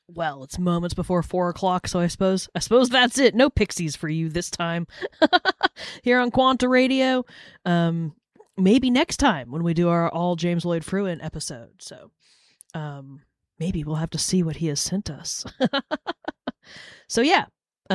Well, it's moments before 4 o'clock, so I suppose that's it. No pixies for you this time. Here on Quanta Radio. Maybe next time when we do our all James Lloyd Fruin episode. So maybe we'll have to see what he has sent us. So yeah.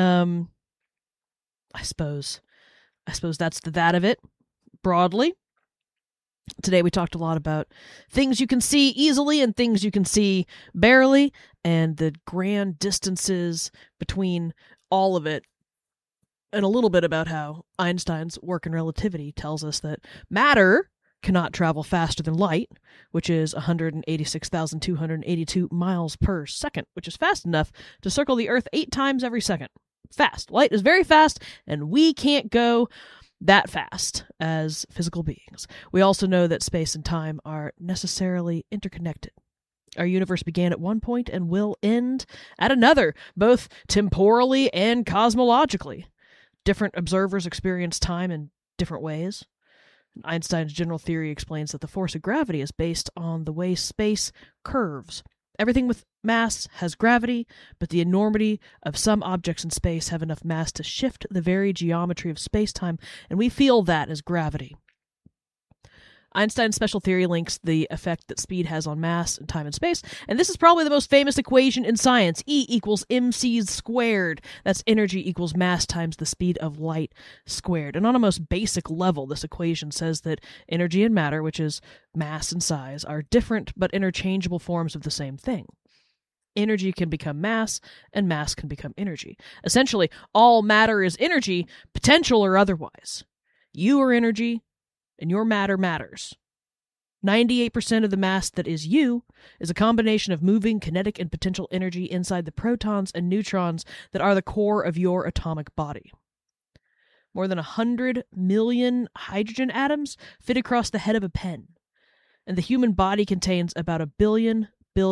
I suppose that's that of it, broadly. Today we talked a lot about things you can see easily and things you can see barely, and the grand distances between all of it, and a little bit about how Einstein's work in relativity tells us that matter cannot travel faster than light, which is 186,282 miles per second, which is fast enough to circle the Earth 8 times every second. Fast. Light is very fast, and we can't go that fast as physical beings. We also know that space and time are necessarily interconnected. Our universe began at one point and will end at another, both temporally and cosmologically. Different observers experience time in different ways. Einstein's general theory explains that the force of gravity is based on the way space curves. Everything with mass has gravity, but the enormity of some objects in space have enough mass to shift the very geometry of space-time, and we feel that as gravity. Einstein's special theory links the effect that speed has on mass and time and space, and this is probably the most famous equation in science. E equals mc squared. That's energy equals mass times the speed of light squared. And on a most basic level, this equation says that energy and matter, which is mass and size, are different but interchangeable forms of the same thing. Energy can become mass, and mass can become energy. Essentially, all matter is energy, potential or otherwise. You are energy, and your matter matters. 98% of the mass that is you is a combination of moving kinetic and potential energy inside the protons and neutrons that are the core of your atomic body. More than 100 million hydrogen atoms fit across the head of a pen, and the human body contains about 1 billion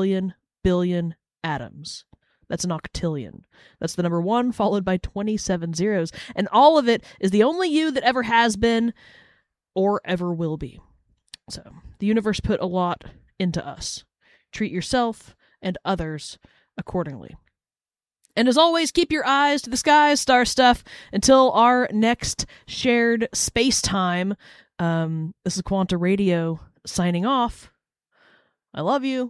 atoms. That's an octillion. That's the number 1 followed by 27 zeros, and all of it is the only you that ever has been or ever will be. So, the universe put a lot into us. Treat yourself and others accordingly. And as always, keep your eyes to the skies, star stuff, until our next shared space-time. This is Quanta Radio signing off. I love you.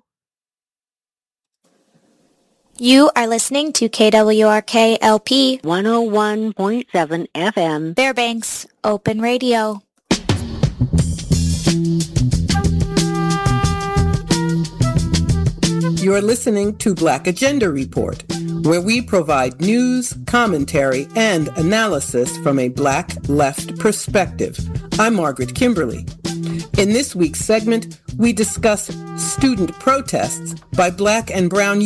You are listening to KWRK LP 101.7 FM. Fairbanks Open Radio. You're listening to Black Agenda Report, where we provide news, commentary, and analysis from a Black left perspective. I'm Margaret Kimberly. In this week's segment, we discuss student protests by Black and Brown